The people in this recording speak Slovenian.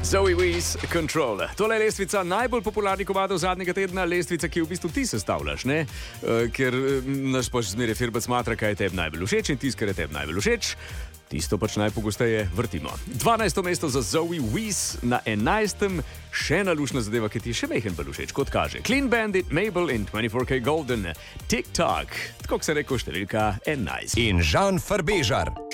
Zoe Wees, Control. Tole je lestvica najbolj popularnih komadov zadnjega tedna, lestvica, ki jo v bistvu ti sestavljaš, ne? Ker naš pač zmeraj firbec smatra, kaj je tebi najbolj všeč in tisto, kar je tebi najbolj všeč, tisto pač najpogosteje vrtimo. 12. mesto za Zoe Wees, na 11. še ena lušna zadeva, ki ti je še mehen bolj všeč, kot kaže. Clean Bandit, Mabel in 24K Golden, TikTok, tako se reko številka 11. In Žan Farbežar.